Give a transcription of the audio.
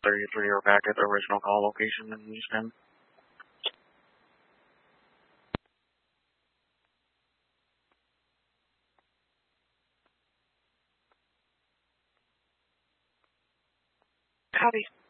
33 or back at the original call location in Houston. Copy.